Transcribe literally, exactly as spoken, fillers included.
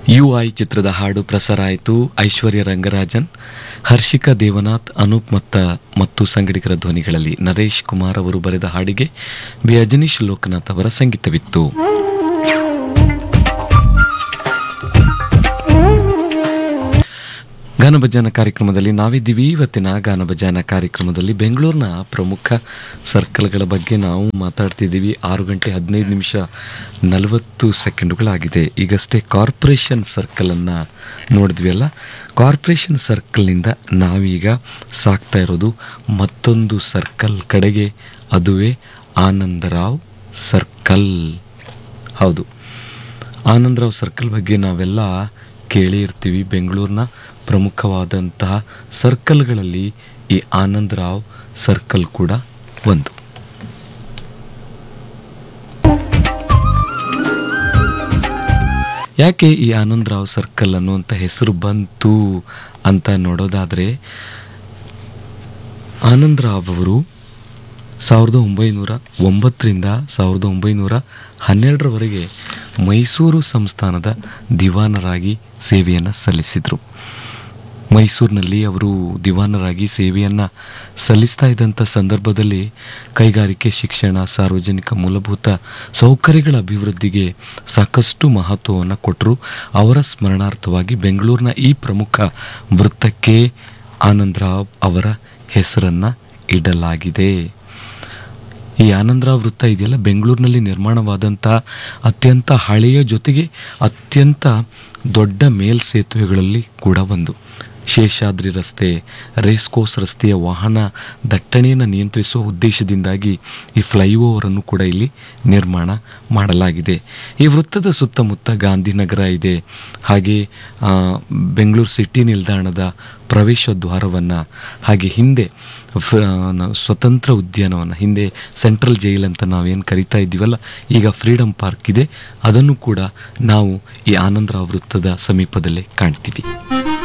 You I ಚಿತ್ರದ ಹಾಡು ಪ್ರಸಾರ ಆಯಿತು. ಐಶ್ವರ್ಯ ರಂಗರಾಜನ್, ಹರ್ಷಿಕಾ ದೇವನಾಥ್, ಅನೂಪ್ ಮತ್ತ ಮತ್ತು ಸಂಗಡಿಗರ ಧ್ವನಿಗಳಲ್ಲಿ ನರೇಶ್ ಕುಮಾರ್ ಅವರು ಬರೆದ ಹಾಡಿಗೆ ಬಿ ಅಜನೀಶ್ ಲೋಕನಾಥ್ ಅವರ ಸಂಗೀತವಿತ್ತು. ಗಾನಭಜಾನ ಕಾರ್ಯಕ್ರಮದಲ್ಲಿ ನಾವಿದ್ದೀವಿ. ಇವತ್ತಿನ ಗಾನಭಜಾನ ಕಾರ್ಯಕ್ರಮದಲ್ಲಿ ಬೆಂಗಳೂರಿನ ಪ್ರಮುಖ ಸರ್ಕಲ್ಗಳ ಬಗ್ಗೆ ನಾವು ಮಾತಾಡ್ತಿದ್ದೀವಿ. ಆರು ಗಂಟೆ ಹದಿನೈದು ನಿಮಿಷ ನಲವತ್ತು ಸೆಕೆಂಡುಗಳಾಗಿದೆ. ಈಗಷ್ಟೇ ಕಾರ್ಪೊರೇಷನ್ ಸರ್ಕಲನ್ನು ನೋಡಿದ್ವಿ ಅಲ್ಲ. ಕಾರ್ಪೊರೇಷನ್ ಸರ್ಕಲ್ನಿಂದ ನಾವೀಗ ಸಾಕ್ತಾ ಇರೋದು ಮತ್ತೊಂದು ಸರ್ಕಲ್ ಕಡೆಗೆ, ಅದುವೇ ಆನಂದರಾವ್ ಸರ್ಕಲ್. ಹೌದು, ಆನಂದರಾವ್ ಸರ್ಕಲ್ ಬಗ್ಗೆ ನಾವೆಲ್ಲ ಕೇಳಿ ಇರ್ತೀವಿ. ಬೆಂಗಳೂರಿನ ಪ್ರಮುಖವಾದಂತಹ ಸರ್ಕಲ್ಗಳಲ್ಲಿ ಈ ಆನಂದರಾವ್ ಸರ್ಕಲ್ ಕೂಡ ಒಂದು. ಯಾಕೆ ಈ ಆನಂದರಾವ್ ಸರ್ಕಲ್ ಅನ್ನುವಂಥ ಹೆಸರು ಬಂತು ಅಂತ ನೋಡೋದಾದರೆ, ಆನಂದರಾವ್ ಅವರು ಸಾವಿರದ ಒಂಬೈನೂರ ಒಂಬತ್ತರಿಂದ ಸಾವಿರದ ಒಂಬೈನೂರ ಹನ್ನೆರಡರವರೆಗೆ ಮೈಸೂರು ಸಂಸ್ಥಾನದ ದಿವಾನರಾಗಿ ಸೇವೆಯನ್ನು ಸಲ್ಲಿಸಿದರು. ಮೈಸೂರಿನಲ್ಲಿ ಅವರು ದಿವಾನರಾಗಿ ಸೇವೆಯನ್ನು ಸಲ್ಲಿಸ್ತಾ ಇದ್ದಂಥ ಸಂದರ್ಭದಲ್ಲಿ ಕೈಗಾರಿಕೆ, ಶಿಕ್ಷಣ, ಸಾರ್ವಜನಿಕ ಮೂಲಭೂತ ಸೌಕರ್ಯಗಳ ಅಭಿವೃದ್ಧಿಗೆ ಸಾಕಷ್ಟು ಮಹತ್ವವನ್ನು ಕೊಟ್ಟರು. ಅವರ ಸ್ಮರಣಾರ್ಥವಾಗಿ ಬೆಂಗಳೂರಿನ ಈ ಪ್ರಮುಖ ವೃತ್ತಕ್ಕೆ ಆನಂದರಾವ್ ಅವರ ಹೆಸರನ್ನು ಇಡಲಾಗಿದೆ. ಈ ಆನಂದರಾವ್ ವೃತ್ತ ಇದೆಯಲ್ಲ, ಬೆಂಗಳೂರಿನಲ್ಲಿ ನಿರ್ಮಾಣವಾದಂಥ ಅತ್ಯಂತ ಹಳೆಯ ಜೊತೆಗೆ ಅತ್ಯಂತ ದೊಡ್ಡ ಮೇಲ್ಸೇತುವೆಗಳಲ್ಲಿ ಕೂಡ ಒಂದು. ಶೇಷಾದ್ರಿ ರಸ್ತೆ, ರೇಸ್ಕೋರ್ಸ್ ರಸ್ತೆಯ ವಾಹನ ದಟ್ಟಣೆಯನ್ನು ನಿಯಂತ್ರಿಸುವ ಉದ್ದೇಶದಿಂದಾಗಿ ಈ ಫ್ಲೈಓವರನ್ನು ಕೂಡ ಇಲ್ಲಿ ನಿರ್ಮಾಣ ಮಾಡಲಾಗಿದೆ. ಈ ವೃತ್ತದ ಸುತ್ತಮುತ್ತ ಗಾಂಧಿನಗರ ಇದೆ. ಹಾಗೆ ಬೆಂಗಳೂರು ಸಿಟಿ ನಿಲ್ದಾಣದ ಪ್ರವೇಶ ದ್ವಾರವನ್ನು, ಹಾಗೆ ಹಿಂದೆ ಸ್ವತಂತ್ರ ಉದ್ಯಾನವನ, ಹಿಂದೆ ಸೆಂಟ್ರಲ್ ಜೈಲ್ ಅಂತ ನಾವೇನು ಕರಿತಾ ಇದ್ದೀವಲ್ಲ, ಈಗ ಫ್ರೀಡಮ್ ಪಾರ್ಕ್ ಇದೆ. ಅದನ್ನು ಕೂಡ ನಾವು ಈ ಆನಂದರಾವ್ ವೃತ್ತದ ಸಮೀಪದಲ್ಲೇ ಕಾಣ್ತೀವಿ.